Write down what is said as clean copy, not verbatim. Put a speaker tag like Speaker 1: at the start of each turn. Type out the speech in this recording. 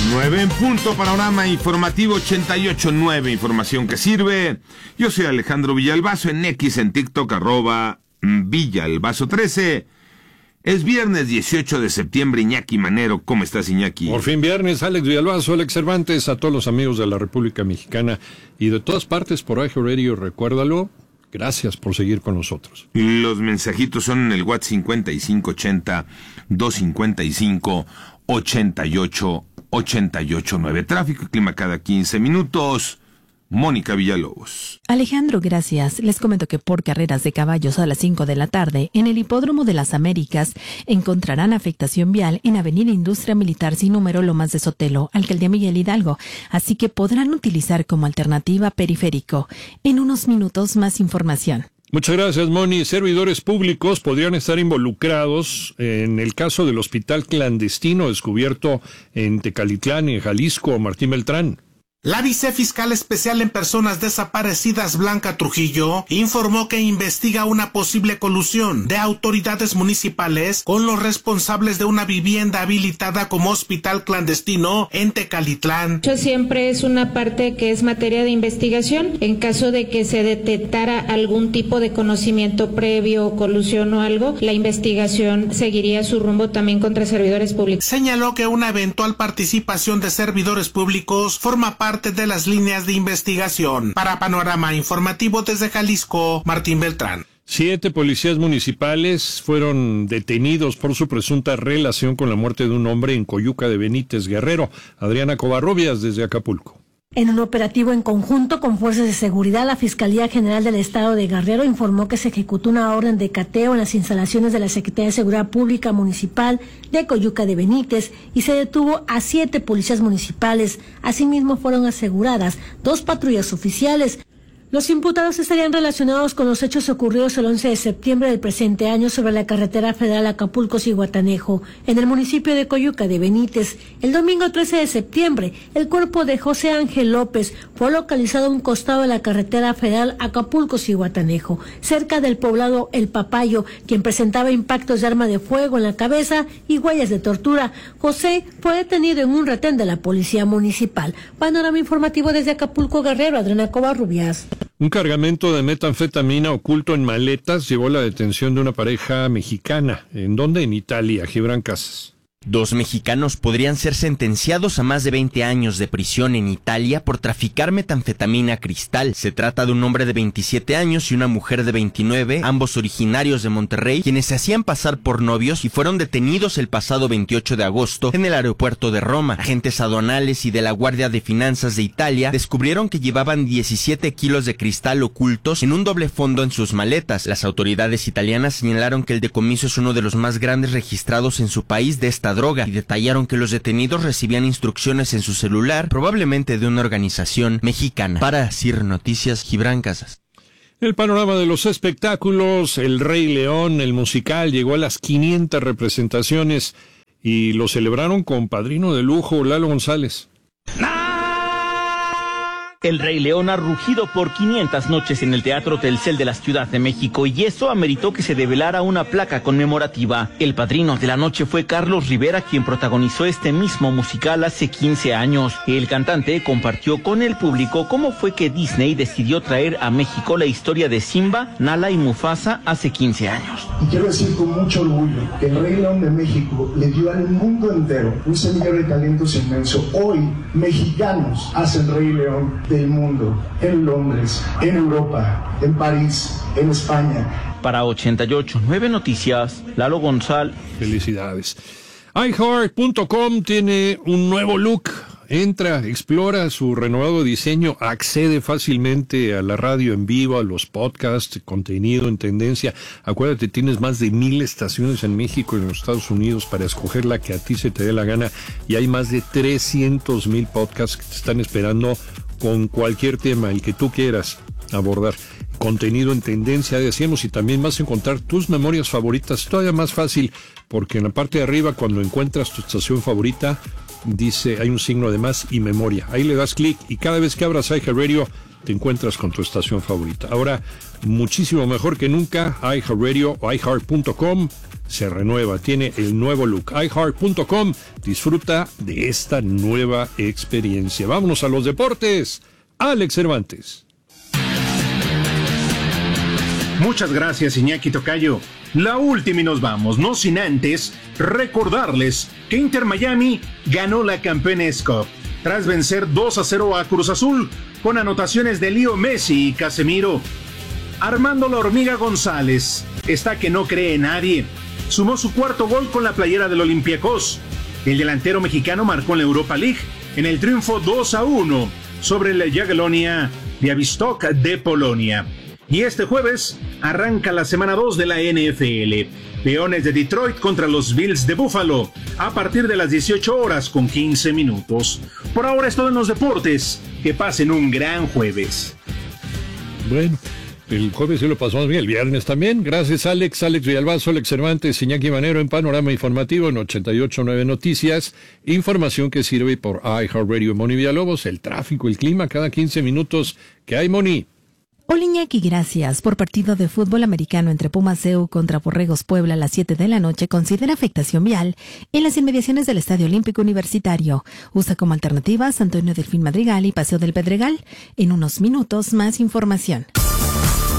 Speaker 1: 9 en punto, panorama informativo 88.9, información que sirve. Yo soy Alejandro Villalbazo, en X, en TikTok, @Villalbazo13. Es viernes 18 de septiembre, Iñaki Manero. ¿Cómo estás, Iñaki?
Speaker 2: Por fin viernes, Alex Villalbazo, Alex Cervantes, a todos los amigos de la República Mexicana y de todas partes por iHeartRadio, recuérdalo. Gracias por seguir con nosotros.
Speaker 1: Los mensajitos son en el WhatsApp 5580-255-8889. Tráfico y clima cada 15 minutos. Mónica Villalobos.
Speaker 3: Alejandro, gracias. Les comento que por carreras de caballos a las 5 de la tarde, en el Hipódromo de las Américas, encontrarán afectación vial en Avenida Industria Militar sin número Lomas de Sotelo, Alcaldía Miguel Hidalgo, así que podrán utilizar como alternativa periférico. En unos minutos más información.
Speaker 2: Muchas gracias, Moni. Servidores públicos podrían estar involucrados en el caso del hospital clandestino descubierto en Tecalitlán, en Jalisco, Martín Beltrán.
Speaker 4: La vicefiscal especial en personas desaparecidas, Blanca Trujillo, informó que investiga una posible colusión de autoridades municipales con los responsables de una vivienda habilitada como hospital clandestino en Tecalitlán.
Speaker 5: Siempre es una parte que es materia de investigación. En caso de que se detectara algún tipo de conocimiento previo, colusión o algo, la investigación seguiría su rumbo también contra servidores públicos.
Speaker 4: Señaló que una eventual participación de servidores públicos forma parte de las líneas de investigación. Para Panorama Informativo desde Jalisco, Martín Beltrán.
Speaker 2: 7 policías municipales fueron detenidos por su presunta relación con la muerte de un hombre en Coyuca de Benítez, Guerrero. Adriana Covarrubias desde Acapulco.
Speaker 6: En un operativo en conjunto con fuerzas de seguridad, la Fiscalía General del Estado de Guerrero informó que se ejecutó una orden de cateo en las instalaciones de la Secretaría de Seguridad Pública Municipal de Coyuca de Benítez y se detuvo a 7 policías municipales. Asimismo, fueron aseguradas 2 patrullas oficiales. Los imputados estarían relacionados con los hechos ocurridos el 11 de septiembre del presente año sobre la carretera federal Acapulco-Zihuatanejo, en el municipio de Coyuca de Benítez. El domingo 13 de septiembre, el cuerpo de José Ángel López fue localizado a un costado de la carretera federal Acapulco-Zihuatanejo, cerca del poblado El Papayo, quien presentaba impactos de arma de fuego en la cabeza y huellas de tortura. José fue detenido en un retén de la policía municipal. Panorama informativo desde Acapulco, Guerrero, Adriana Covarrubias.
Speaker 2: Un cargamento de metanfetamina oculto en maletas llevó a la detención de una pareja mexicana. ¿En dónde? En Italia, Gibran Casas.
Speaker 7: 2 mexicanos podrían ser sentenciados a más de 20 años de prisión en Italia por traficar metanfetamina cristal. Se trata de un hombre de 27 años y una mujer de 29, ambos originarios de Monterrey, quienes se hacían pasar por novios y fueron detenidos el pasado 28 de agosto en el aeropuerto de Roma. Agentes aduanales y de la Guardia de Finanzas de Italia descubrieron que llevaban 17 kilos de cristal ocultos en un doble fondo en sus maletas. Las autoridades italianas señalaron que el decomiso es uno de los más grandes registrados en su país de esta droga y detallaron que los detenidos recibían instrucciones en su celular, probablemente de una organización mexicana. Para CIR Noticias, Gibran Casas.
Speaker 2: El panorama de los espectáculos, El Rey León, el musical, llegó a las 500 representaciones y lo celebraron con padrino de lujo, Lalo González.
Speaker 8: El Rey León ha rugido por 500 noches en el Teatro Telcel de la Ciudad de México y eso ameritó que se develara una placa conmemorativa. El padrino de la noche fue Carlos Rivera, quien protagonizó este mismo musical hace 15 años. El cantante compartió con el público cómo fue que Disney decidió traer a México la historia de Simba, Nala y Mufasa hace 15 años.
Speaker 9: Y quiero decir con mucho orgullo que el Rey León de México le dio al mundo entero un semillero de talentos inmenso. Hoy, mexicanos hacen Rey León del mundo, en Londres, en Europa, en París, en España.
Speaker 8: Para 88.9 Noticias, Lalo González.
Speaker 2: Felicidades. iHeart.com tiene un nuevo look. Entra, explora su renovado diseño, accede fácilmente a la radio en vivo, a los podcasts, contenido en tendencia. Acuérdate, tienes más de 1,000 estaciones en México y en los Estados Unidos para escoger la que a ti se te dé la gana. Y hay más de 300,000 podcasts que te están esperando con cualquier tema, el que tú quieras abordar. Contenido en tendencia, decíamos, y también vas a encontrar tus memorias favoritas. Todavía más fácil, porque en la parte de arriba, cuando encuentras tu estación favorita, dice, hay un signo de más y memoria. Ahí le das clic y cada vez que abras iHeartRadio te encuentras con tu estación favorita. Ahora, muchísimo mejor que nunca, iHeartRadio o iHeart.com se renueva, tiene el nuevo look. iHeart.com, disfruta de esta nueva experiencia. Vámonos a los deportes. Alex Cervantes.
Speaker 10: Muchas gracias, Iñaki Tocayo. La última y nos vamos, no sin antes recordarles que Inter Miami ganó la Campeones Cup tras vencer 2-0 a Cruz Azul con anotaciones de Leo Messi y Casemiro. Armando La Hormiga González está que no cree en nadie. Sumó su cuarto gol con la playera del Olympiacos. El delantero mexicano marcó en la Europa League en el triunfo 2-1 sobre el Jagiellonia Białystok de Polonia. Y este jueves arranca la semana 2 de la NFL. Leones de Detroit contra los Bills de Buffalo a partir de las 18 horas con 15 minutos. Por ahora es todo en los deportes. Que pasen un gran jueves.
Speaker 2: Bueno, el jueves sí lo pasamos bien, el viernes también. Gracias, Alex Villalbazo, Alex Cervantes, Iñaki Manero en Panorama Informativo en 88.9 Noticias. Información que sirve por iHeartRadio. Moni Villalobos, el tráfico, el clima, cada 15 minutos. ¿Qué hay, Moni?
Speaker 3: Hola, Iñaki, gracias. Por partido de fútbol americano entre Pumas CU contra Borregos Puebla a las 7 de la noche, considera afectación vial en las inmediaciones del Estadio Olímpico Universitario. Usa como alternativas Antonio Delfín Madrigal y Paseo del Pedregal. En unos minutos, más información.